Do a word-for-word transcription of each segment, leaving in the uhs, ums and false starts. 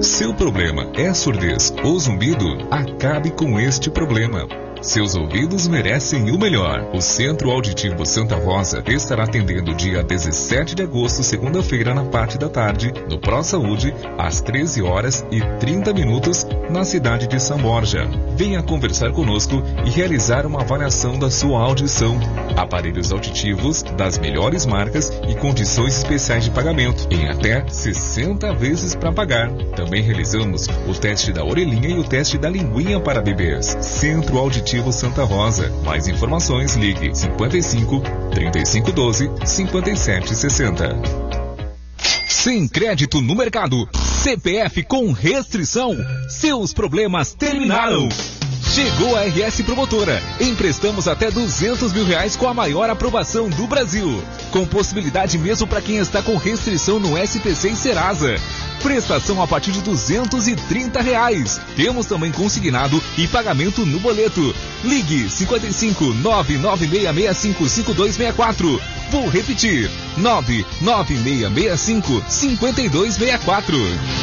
Seu problema é surdez ou zumbido? Acabe com este problema. Seus ouvidos merecem o melhor. O Centro Auditivo Santa Rosa estará atendendo dia dezessete de agosto, segunda-feira, na parte da tarde, no ProSaúde, às treze horas e trinta minutos, na cidade de São Borja. Venha conversar conosco e realizar uma avaliação da sua audição. Aparelhos auditivos das melhores marcas e condições especiais de pagamento, em até sessenta vezes para pagar. Também realizamos o teste da orelhinha e o teste da linguinha para bebês. Centro Auditivo Santa Rosa. Mais informações, ligue cinquenta e cinco, trinta e cinco doze, cinquenta e sete sessenta. Sem crédito no mercado, C P F com restrição, seus problemas terminaram. Chegou a R S Promotora. Emprestamos até duzentos mil reais com a maior aprovação do Brasil. Com possibilidade mesmo para quem está com restrição no S P C e Serasa. Prestação a partir de duzentos e trinta reais. Temos também consignado e pagamento no boleto. Ligue cinquenta e cinco, nove nove seis seis cinco, cinco dois seis quatro. Vou repetir. nove nove seis seis cinco, cinco dois seis quatro.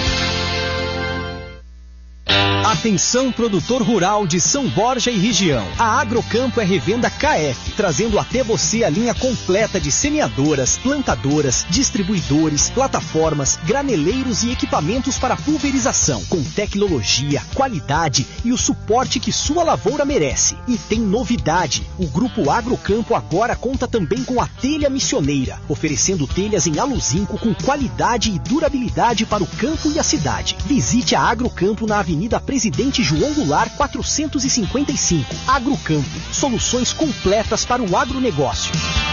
Atenção, produtor rural de São Borja e região. A Agrocampo é revenda K F, trazendo até você a linha completa de semeadoras, plantadoras, distribuidores, plataformas, graneleiros e equipamentos para pulverização, com tecnologia, qualidade e o suporte que sua lavoura merece. E tem novidade: o Grupo Agrocampo agora conta também com a telha missioneira, oferecendo telhas em aluzinco com qualidade e durabilidade para o campo e a cidade. Visite a Agrocampo na Avenida Presidente João Goulart quatrocentos e cinquenta e cinco. Agrocampo, soluções completas para o agronegócio.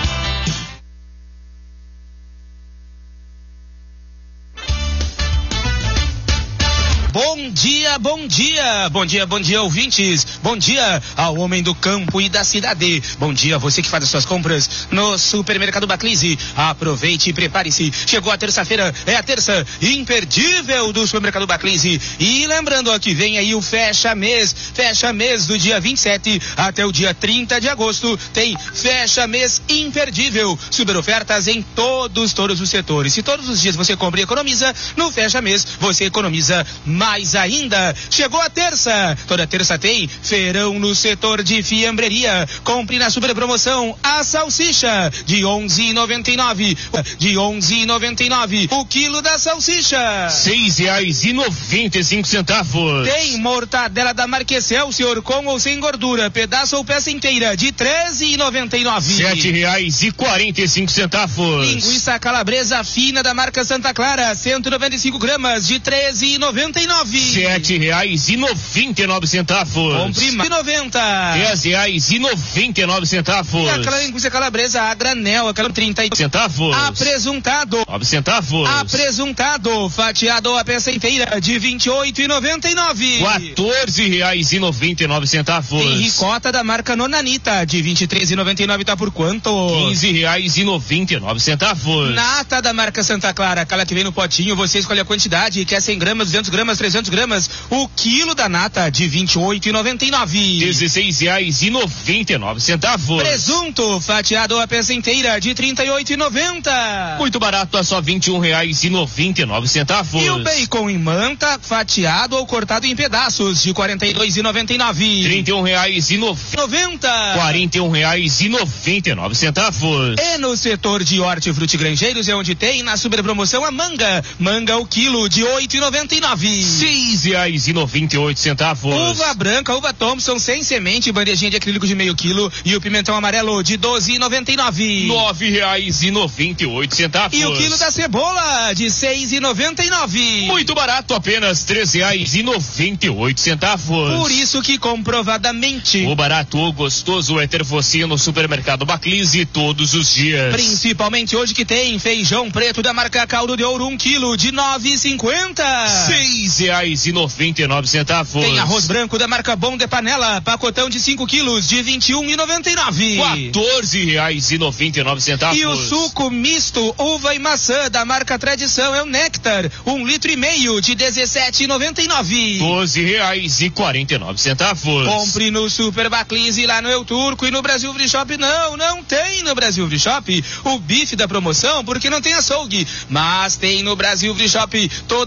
Bom dia, bom dia, bom dia, bom dia, ouvintes. Bom dia ao homem do campo e da cidade. Bom dia a você que faz as suas compras no Supermercado Baclise. Aproveite e prepare-se. Chegou a terça-feira, é a terça imperdível do Supermercado Baclise. E lembrando, ó, que vem aí o fecha mês, fecha mês do dia vinte e sete até o dia trinta de agosto. Tem fecha mês imperdível. Super ofertas em todos, todos os setores. Se todos os dias você compra e economiza, no fecha mês você economiza mais ainda. Chegou a terça. Toda terça tem feirão no setor de fiambreria. Compre na super promoção a salsicha de onze reais e noventa e nove centavos. De onze reais e noventa e nove centavos. O quilo da salsicha. seis reais e noventa e cinco centavos. Tem mortadela da Marquesel, senhor, com ou sem gordura, pedaço ou peça inteira, de treze reais e noventa e nove centavos. sete reais e quarenta e cinco centavos. Linguiça calabresa fina da marca Santa Clara, cento e noventa e cinco gramas, de treze reais e noventa e nove centavos. sete reais e noventa e nove centavos. Compre mais noventa. dez reais e noventa e nove centavos. E aquela linguiça calabresa a granel, aquela trinta centavos. Apresuntado. nove centavos. Apresuntado, fatiado a peça inteira, de vinte e oito reais e noventa e nove centavos. quatorze reais e noventa e nove centavos. Tem ricota da marca Nonanita, de vinte e três reais e noventa e nove centavos, tá por quanto? quinze reais e noventa e nove centavos. Nata da marca Santa Clara, aquela que vem no potinho, você escolhe a quantidade, quer cem gramas, duzentos gramas, trezentos gramas, o quilo da nata de vinte e oito reais e noventa e nove centavos. dezesseis reais e noventa e nove centavos. Presunto fatiado a peça inteira de trinta e oito reais e noventa centavos. Muito barato, a só vinte e um reais e noventa e nove centavos. E o bacon em manta fatiado ou cortado em pedaços de quarenta e dois reais e noventa e nove centavos. trinta e um reais e noventa centavos. quarenta e um reais e noventa e nove centavos. E no setor de hortifrutigranjeiros é onde tem na super promoção a manga. Manga o quilo de oito reais e noventa e nove centavos. seis reais e noventa e oito centavos. Uva branca, uva Thompson sem semente, bandejinha de acrílico de meio quilo, e o pimentão amarelo de doze reais e noventa e nove centavos. nove reais e noventa e oito centavos. E o quilo da cebola de seis reais e noventa e nove centavos. Muito barato, apenas três reais e noventa e oito centavos. Por isso que comprovadamente o barato, o gostoso é ter você no Supermercado Baclise todos os dias. Principalmente hoje que tem feijão preto da marca Caldo de Ouro, um quilo de nove reais e cinquenta centavos. seis reais e noventa e nove centavos. Tem arroz branco da marca Bom de Panela, pacotão de cinco quilos de vinte e um reais e noventa e nove centavos. quatorze reais e noventa e nove centavos. E o suco misto uva e maçã da marca Tradição é o Néctar, um litro e meio de dezessete reais e noventa e nove centavos. doze reais e quarenta e nove centavos. Compre no Super Baclise lá no Eu Turco e no Brasil Free Shop. Não, não tem no Brasil Free Shop o bife da promoção porque não tem açougue, mas tem no Brasil Free Shop toda